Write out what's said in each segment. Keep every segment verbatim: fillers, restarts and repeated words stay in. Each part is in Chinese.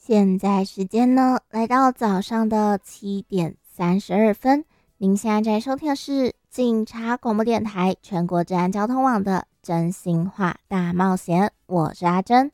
现在时间呢，来到早上的七点三十二分。您现在在收听的是警察广播电台全国治安交通网的真心话大冒险，我是阿珍。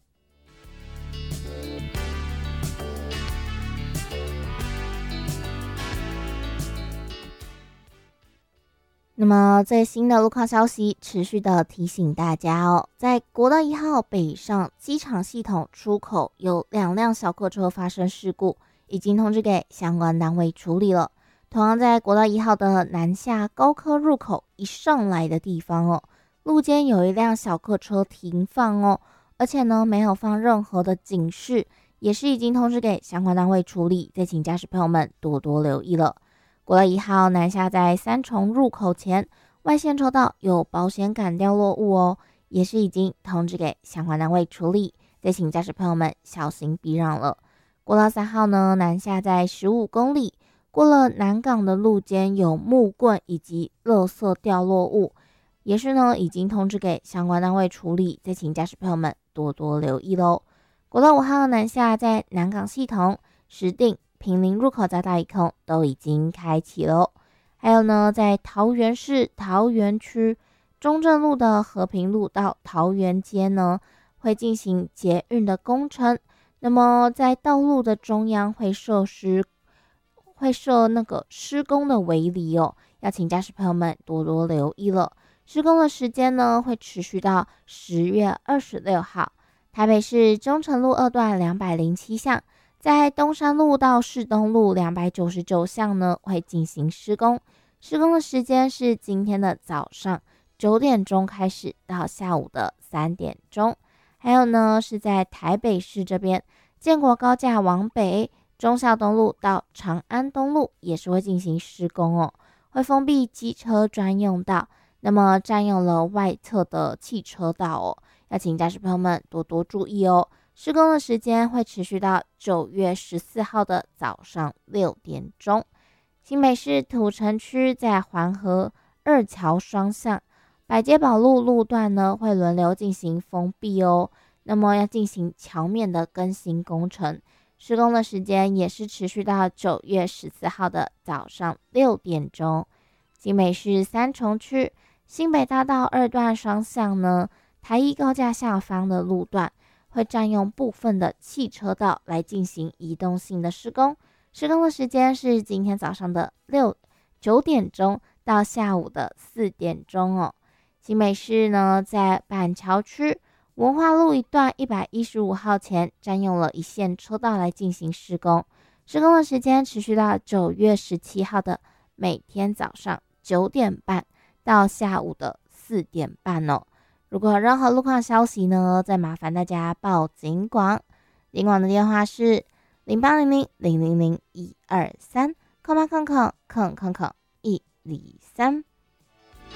那么最新的路况消息，持续的提醒大家哦，在国道一号北上机场系统出口有两辆小客车发生事故，已经通知给相关单位处理了。同样在国道一号的南下高科入口一上来的地方哦，路肩有一辆小客车停放哦，而且呢没有放任何的警示，也是已经通知给相关单位处理，再请驾驶朋友们多多留意了。国道一号南下在三重入口前外线车道有保险杆掉落物哦，也是已经通知给相关单位处理，再请驾驶朋友们小心避让了。国道三号呢南下在十五公里，过了南港的路肩有木棍以及垃圾掉落物，也是呢已经通知给相关单位处理，再请驾驶朋友们多多留意咯。国道五号南下在南港系统石碇平林入口匝道一空都已经开启了。还有呢，在桃园市桃园区中正路的和平路到桃园街呢，会进行捷运的工程。那么在道路的中央会设施会设那个施工的围篱哦，要请驾驶朋友们多多留意了。施工的时间呢，会持续到十月二十六号。台北市中城路二段两百零七巷。在东山路到市东路两百九十九巷呢，会进行施工。施工的时间是今天的早上九点钟开始到下午的三点钟。还有呢，是在台北市这边，建国高架往北，忠孝东路到长安东路也是会进行施工哦，会封闭机车专用道，那么占用了外侧的汽车道哦，要请驾驶朋友们多多注意哦。施工的时间会持续到九月十四号的早上六点钟。新北市土城区在环河二桥双向百街宝路路段呢，会轮流进行封闭哦。那么要进行桥面的更新工程，施工的时间也是持续到九月十四号的早上六点钟。新北市三重区新北大道二段双向呢，台一高架下方的路段会占用部分的汽车道来进行移动性的施工，施工的时间是今天早上的六九点钟到下午的四点钟哦。新北市呢，在板桥区文化路一段一百一十五号前占用了一线车道来进行施工，施工的时间持续到九月十七号的每天早上九点半到下午的四点半哦。如果有任何路况消息呢，再麻烦大家报警广，警广的电话是零八零零零零零一二三，空八空空空空空一二三。